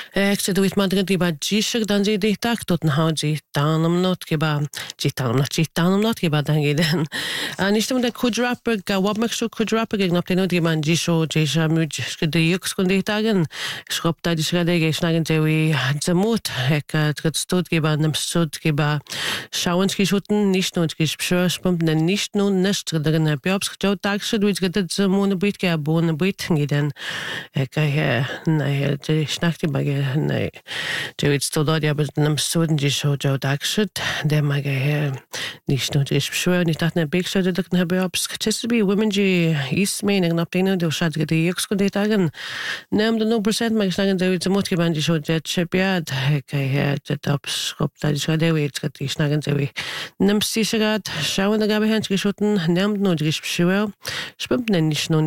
Ek doit Madrid giba ġixek dan ġi diħtak tot nħawġi tanum not giba ġi tanum not giba dan giden. Nishtum da kudrapper ga wabmek xo kudrapper għig naptenu giba ġixo ġixa muġ xkiddi juk skun diħtagen xkop ta' ġiskade għi xnagen ġewi ġemut ek tgħid stud giba nimstud giba xawan xki xuten nishtnu xki xbxur xpump na nishtnu nisht għadagin bjobs ġew takxed u ġgħid ġemuna bit għi abuna bit giden ek għi xnakti bagi nej ġewit stododja biex nimsud ġiexu ġew dakxed dem għi nishtnu ġiġ bxur nitaħtna bikxu ġedak nħabjobs ċesbi women ġi jismejn għi naptenu ġew xad għi jek skun diħtagen nem da 0% ma għi ġewit ġemut għi ġiexu ġed xebjad għi ġed skop ta' ġiexu għadewi ġgħi xnagen ġewi nimsti xagat xawan għabi ħanċ għi xuten nem da 0 ġiġ bxur xbibna nishnu